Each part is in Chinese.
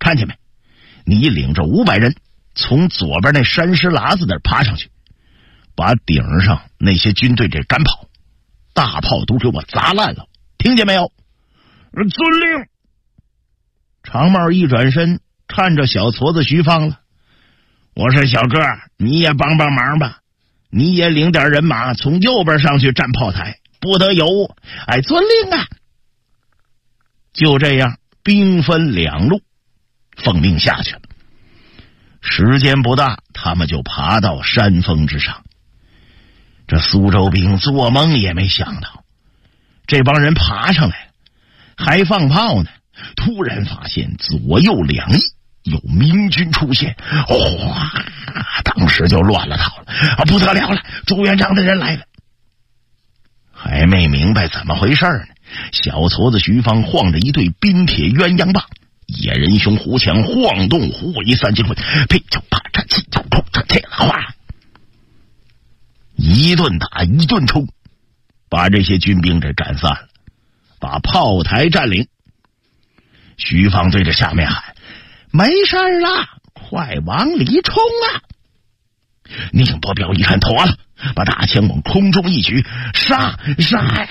看见没？你领着500人从左边那山石喇子那儿爬上去，把顶上那些军队给赶跑，大炮都给我砸烂了，听见没有？遵令。长帽一转身看着小矬子徐芳了，我说小哥，你也帮帮忙吧，你也领点人马从右边上去站炮台，不得有误。哎，遵令啊！就这样，兵分2路，奉命下去了。时间不大，他们就爬到山峰之上。这苏州兵做梦也没想到，这帮人爬上来了，还放炮呢。突然发现左右2翼有明军出现，哗！当时就乱了套了，不得了了，朱元璋的人来了。还没明白怎么回事呢，小矬子徐芳晃着一对冰铁鸳鸯棒，野人熊胡强晃动虎尾3金棍，呸！就把这气就冲这铁了，哗！一顿打一顿冲，把这些军兵给赶散了，把炮台占领。徐芳对着下面喊：“没事了，快往里冲啊！”宁伯彪一看妥了，把大枪往空中一举，杀呀！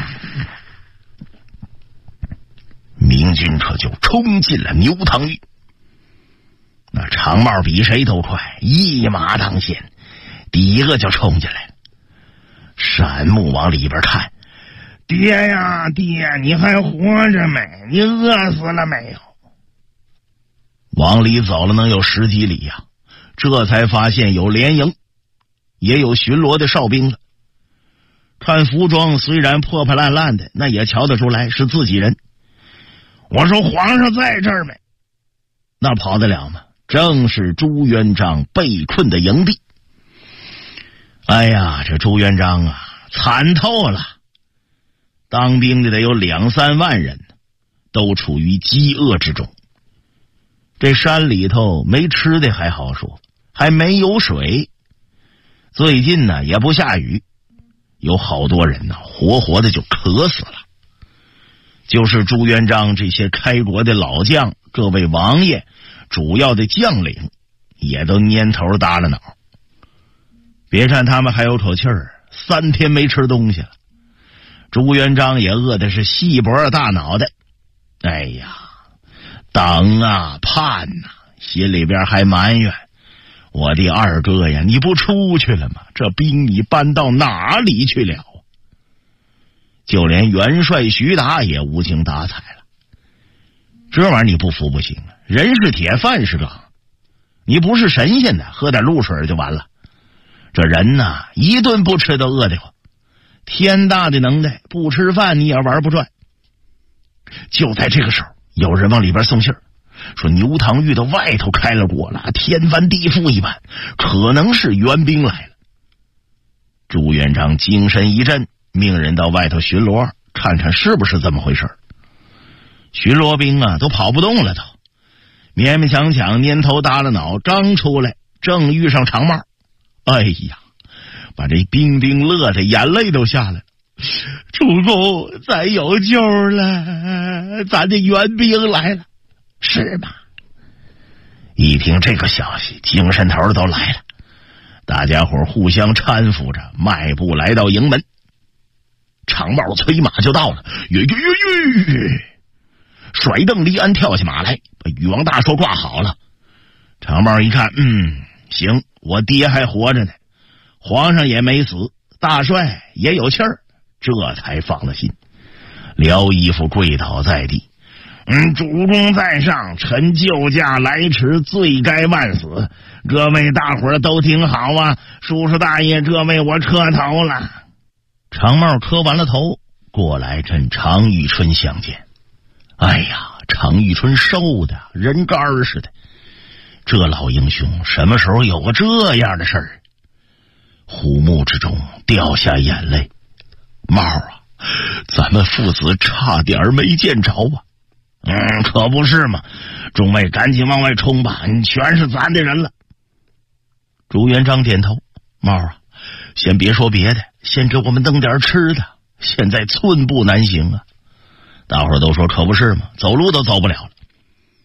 明军可就冲进了牛塘峪。那长帽比谁都快，一马当先，第一个就冲进来了。闪目往里边看，爹呀爹，你还活着没？你饿死了没有？往里走了能有10几里呀，这才发现有连营，也有巡逻的哨兵了。看服装虽然破破烂烂的，那也瞧得出来是自己人。我说皇上在这儿没？那跑得了吗？正是朱元璋被困的营地。哎呀，这朱元璋啊，惨透了。当兵的得有2、3万人，都处于饥饿之中。这山里头没吃的还好说，还没有水。最近呢也不下雨，有好多人呢活活的就渴死了。就是朱元璋这些开国的老将，各位王爷，主要的将领也都蔫头耷了脑。别看他们还有口气儿，3天没吃东西了。朱元璋也饿的是细脖大脑袋。哎呀，等啊盼啊，心里边还埋怨，我的二哥呀，你不出去了吗？这兵你搬到哪里去了？就连元帅徐达也无精打采了。这玩意儿你不服不行啊，人是铁，饭是钢，你不是神仙的，喝点露水就完了。这人呐，一顿不吃都饿得慌，天大的能耐，不吃饭你也玩不转。就在这个时候，有人往里边送信儿，说牛塘峪的外头开了锅了，天翻地覆一般，可能是援兵来了。朱元璋精神一振，命人到外头巡逻，看看是不是这么回事。巡逻兵啊都跑不动了，都勉勉强强蔫头耷了脑，刚出来正遇上长帽。哎呀，把这兵丁乐的眼泪都下来了。主公，咱有救了，咱的援兵来了。是吗？一听这个消息，精神头都来了。大家伙互相搀扶着，迈步来到营门。长帽催马就到了，甩蹬离鞍跳下马来，把羽王大硕挂好了。长帽一看，行，我爹还活着呢，皇上也没死，大帅也有气儿，这才放了心，撩衣服跪倒在地。主公在上，臣救驾来迟，罪该万死。各位大伙儿都挺好啊，叔叔大爷，这位我磕头了。长帽磕完了头，过来跟常遇春相见。哎呀，常遇春瘦的人干似的，这老英雄什么时候有过这样的事儿？虎目之中掉下眼泪。帽啊，咱们父子差点没见着啊。可不是嘛，众位赶紧往外冲吧，你全是咱的人了。朱元璋点头，帽啊，先别说别的，先给我们弄点吃的，现在寸步难行啊。大伙儿都说可不是嘛，走路都走不了了。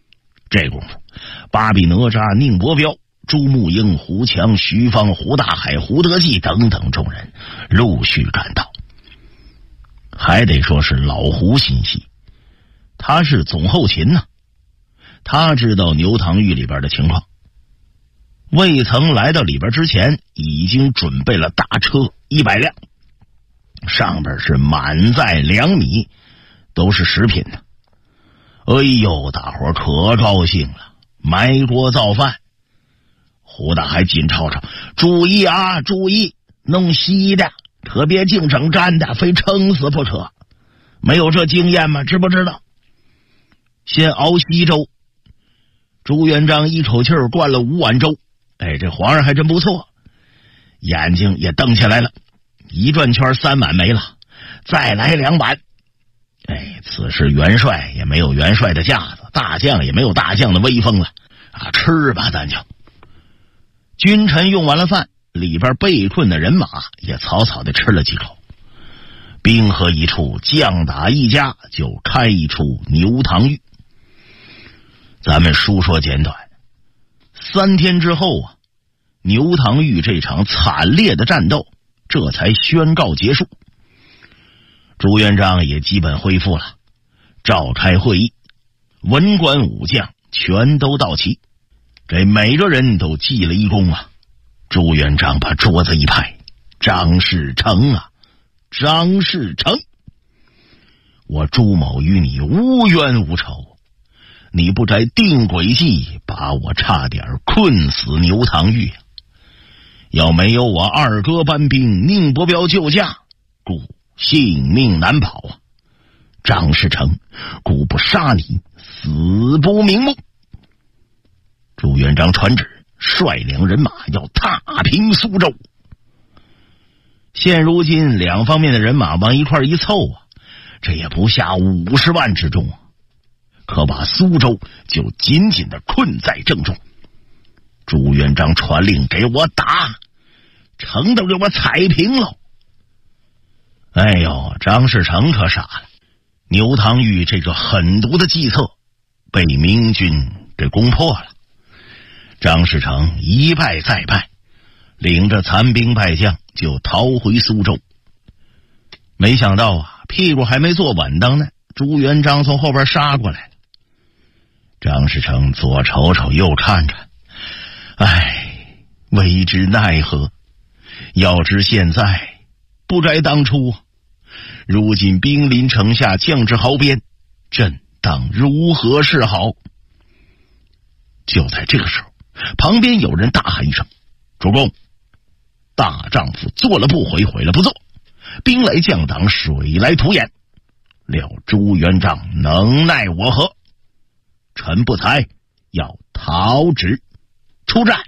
这功夫，巴比哪吒、宁伯彪、朱木英、胡强、徐芳、胡大海、胡德济等等众人陆续赶到。还得说是老胡心细，他是总后勤呢，他知道牛塘峪里边的情况。未曾来到里边之前，已经准备了大车100辆，上边是满载粮米，都是食品呢。哎呦，大伙可高兴了，埋锅造饭。胡大海紧吵吵：“注意啊，注意，弄稀的，可别净整干的，非撑死不可。没有这经验吗？知不知道？”先熬稀粥。朱元璋一口气灌了5碗粥。哎，这皇上还真不错，眼睛也瞪起来了。一转圈3碗没了，再来2碗。哎，此时元帅也没有元帅的架子，大将也没有大将的威风了啊！吃吧，咱就。君臣用完了饭，里边被困的人马也草草的吃了几口。兵合一处，将打一家，就开出牛塘峪。咱们书说简短，3天之后啊，牛塘峪这场惨烈的战斗这才宣告结束。朱元璋也基本恢复了，召开会议，文官武将全都到齐，这每个人都记了一功啊。朱元璋把桌子一拍：“张士诚啊，张士诚，我朱某与你无冤无仇，你不摘定轨计，把我差点困死牛塘峪。要没有我二哥搬兵，宁伯彪救驾，故性命难保啊！张士诚，故不杀你，死不瞑目。”朱元璋传旨，率领人马要踏平苏州。现如今两方面的人马往一块一凑啊，这也不下50万之众啊，可把苏州就紧紧的困在正中。朱元璋传令，给我打，城都给我踩平了。哎呦，张士诚可傻了，牛塘峪这个狠毒的计策被明军给攻破了。张士诚一败再败，领着残兵败将就逃回苏州。没想到啊，屁股还没坐稳当呢，朱元璋从后边杀过来了。张士诚左瞅瞅右看看，哎，为之奈何？要知现在，不该当初。如今兵临城下，将至壕边，朕当如何是好？就在这个时候，旁边有人大喊一声：“主公，大丈夫做了不悔，悔了不做，兵来将挡，水来土掩，料朱元璋能奈我何？臣不才，要讨旨出战。”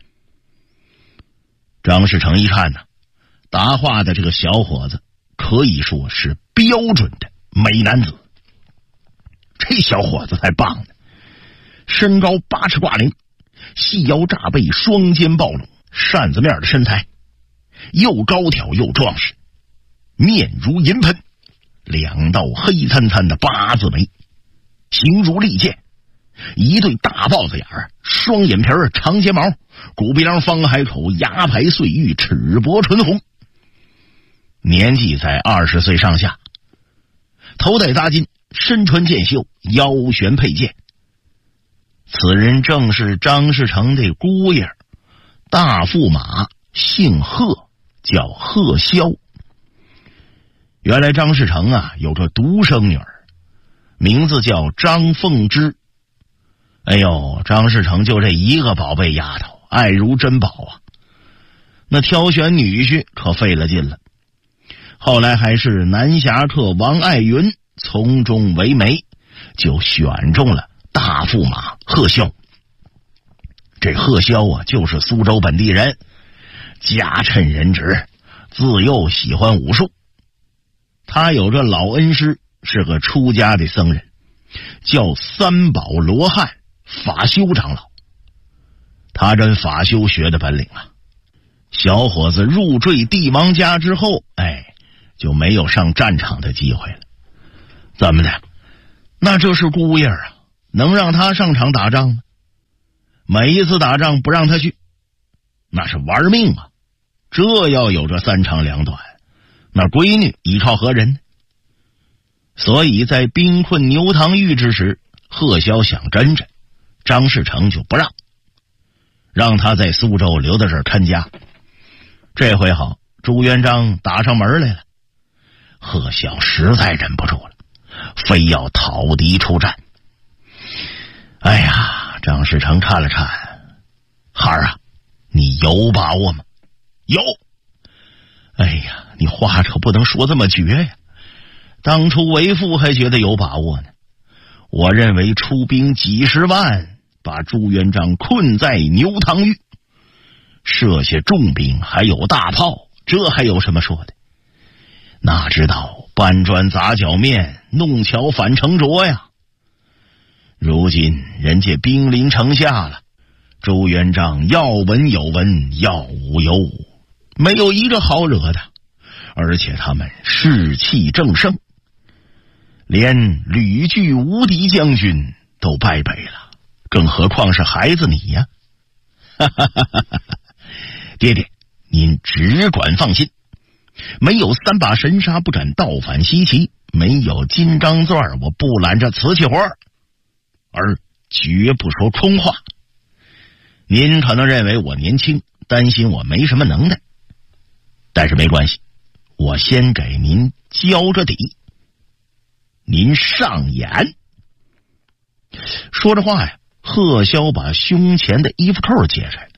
张士诚一看呢，答话的这个小伙子可以说是标准的美男子。这小伙子才棒呢，身高8尺挂零，细腰炸背，双肩暴露，扇子面的身材，又高挑又壮实，面如银喷，2道黑参参的8字眉，形如利剑，一对大豹子眼儿，双眼皮儿，长睫毛，骨鼻梁，方海口，牙白碎玉，齿薄唇红，年纪在20岁上下，头戴扎巾，身穿箭袖，腰悬佩剑。此人正是张士诚的姑爷，大驸马，姓贺，叫贺萧。原来张士诚啊有个独生女儿，名字叫张凤芝。哎呦，张士诚就这一个宝贝丫头，爱如珍宝啊。那挑选女婿可费了劲了。后来还是南侠客王爱云从中为媒，就选中了大驸马贺萧。这贺萧啊就是苏州本地人，家趁人直，自幼喜欢武术。他有个老恩师，是个出家的僧人，叫三宝罗汉法修长老。他这法修学的本领啊，小伙子入赘帝王家之后，就没有上战场的机会了。怎么的？那这是姑爷啊，能让他上场打仗吗？ 每一次打仗不让他去，那是玩命啊！这要有这三长两短，那闺女一朝何人呢？所以在兵困牛塘峪之时，贺萧想真着，张士诚就不让他在苏州留在这儿看家。这回好，朱元璋打上门来了，贺萧实在忍不住了，非要讨敌出战。哎呀，张士诚颤了颤，孩儿啊，你有把握吗？有。哎呀，你话可不能说这么绝呀！当初为父还觉得有把握呢。我认为出兵几十万，把朱元璋困在牛塘峪，设下重兵，还有大炮，这还有什么说的？哪知道搬砖砸脚面，弄巧反成拙呀！如今人家兵临城下了，朱元璋要文有文，要武有武，没有一个好惹的，而且他们士气正盛，连吕据无敌将军都败北了，更何况是孩子你呀！爹爹，您只管放心，没有3把神杀不斩倒反西岐，没有金刚钻我不揽着瓷器活，而绝不说空话。您可能认为我年轻，担心我没什么能耐，但是没关系，我先给您交着底，您上演。说着话呀，贺萧把胸前的衣服扣解开，